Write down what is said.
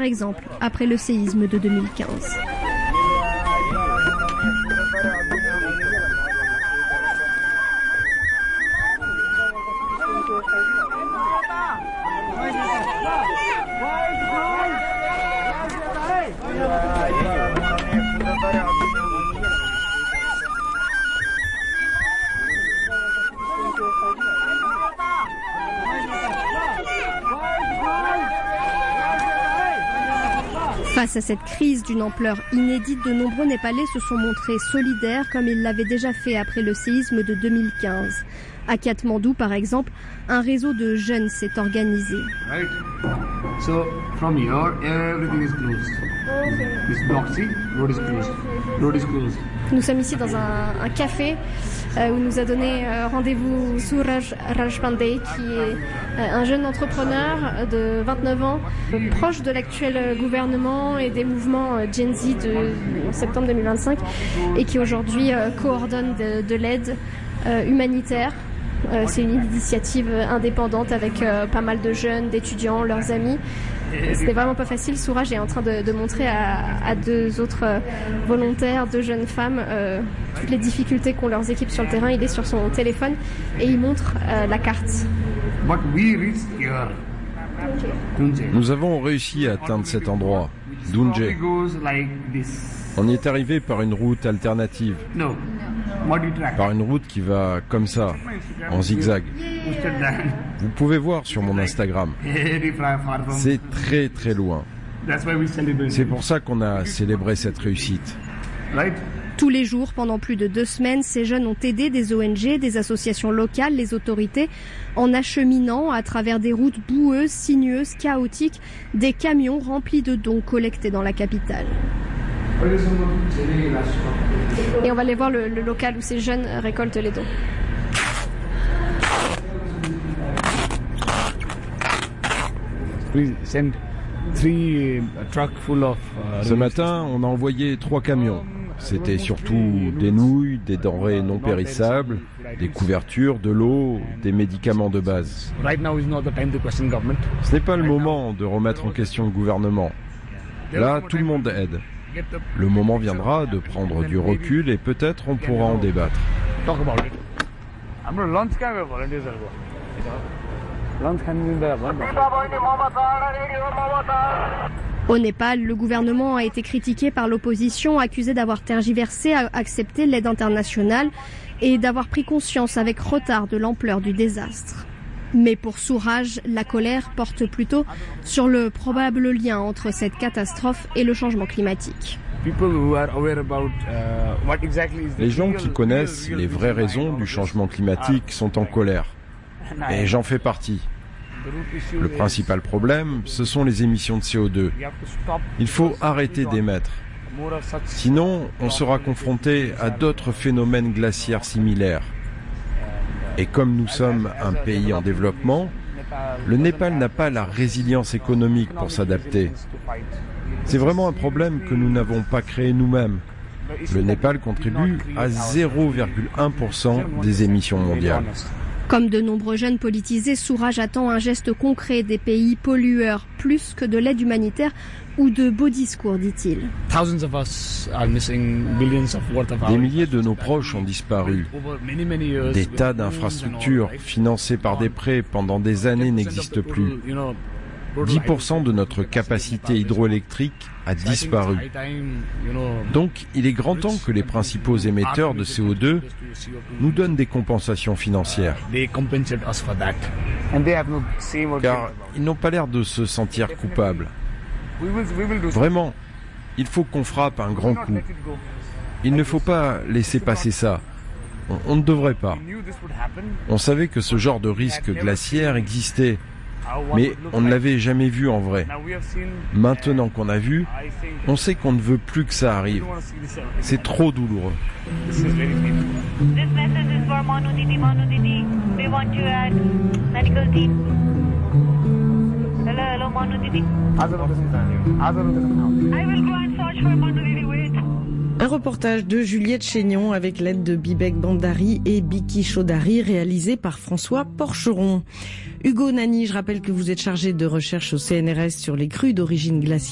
exemple, après le séisme de 2015. Face à cette crise d'une ampleur inédite, de nombreux Népalais se sont montrés solidaires comme ils l'avaient déjà fait après le séisme de 2015. À Katmandou, par exemple, un réseau de jeunes s'est organisé. Right. So from here, everything is closed. This block, see, road is closed. Road is closed. Nous sommes ici dans un café où nous a donné rendez-vous Suraj Rajpandey, qui est un jeune entrepreneur de 29 ans, proche de l'actuel gouvernement et des mouvements Gen Z de septembre 2025, et qui aujourd'hui coordonne de l'aide humanitaire. C'est une initiative indépendante avec pas mal de jeunes, d'étudiants, leurs amis. C'était vraiment pas facile. Suraj est en train de montrer à deux autres volontaires, deux jeunes femmes, toutes les difficultés qu'ont leurs équipes sur le terrain. Il est sur son téléphone et il montre la carte. Nous avons réussi à atteindre cet endroit, Dunje. On y est arrivé par une route alternative, par une route qui va comme ça, en zigzag. Vous pouvez voir sur mon Instagram. C'est très très loin. C'est pour ça qu'on a célébré cette réussite. Tous les jours, pendant plus de 2 semaines, ces jeunes ont aidé des ONG, des associations locales, les autorités, en acheminant à travers des routes boueuses, sinueuses, chaotiques, des camions remplis de dons collectés dans la capitale. Et on va aller voir le local où ces jeunes récoltent les dons. Ce matin, on a envoyé 3 camions. C'était surtout des nouilles, des denrées non périssables, des couvertures, de l'eau, des médicaments de base. Ce n'est pas le moment de remettre en question le gouvernement. Là, tout le monde aide. Le moment viendra de prendre du recul et peut-être on pourra en débattre. Au Népal, le gouvernement a été critiqué par l'opposition, accusé d'avoir tergiversé à accepter l'aide internationale et d'avoir pris conscience avec retard de l'ampleur du désastre. Mais pour Suraj, la colère porte plutôt sur le probable lien entre cette catastrophe et le changement climatique. Les gens qui connaissent les vraies raisons du changement climatique sont en colère. Et j'en fais partie. Le principal problème, ce sont les émissions de CO2. Il faut arrêter d'émettre. Sinon, on sera confronté à d'autres phénomènes glaciaires similaires. Et comme nous sommes un pays en développement, le Népal n'a pas la résilience économique pour s'adapter. C'est vraiment un problème que nous n'avons pas créé nous-mêmes. Le Népal contribue à 0,1% des émissions mondiales. Comme de nombreux jeunes politisés, Suraj attend un geste concret des pays pollueurs, plus que de l'aide humanitaire ou de beaux discours, dit-il. Des milliers de nos proches ont disparu. Des tas d'infrastructures financées par des prêts pendant des années n'existent plus. 10% de notre capacité hydroélectrique a disparu. Donc, il est grand temps que les principaux émetteurs de CO2 nous donnent des compensations financières. Car ils n'ont pas l'air de se sentir coupables. Vraiment, il faut qu'on frappe un grand coup. Il ne faut pas laisser passer ça. On ne devrait pas. On savait que ce genre de risque glaciaire existait, mais on ne l'avait jamais vu en vrai. Maintenant qu'on a vu, on sait qu'on ne veut plus que ça arrive. C'est trop douloureux. Hello, Manu Didi. I will go and search for Manu Didi. Wait. Un reportage de Juliette Chénion avec l'aide de Bibek Bandari et Biki Chaudhary, réalisé par François Porcheron. Hugo Nani, je rappelle que vous êtes chargé de recherche au CNRS sur les crues d'origine glaciaire.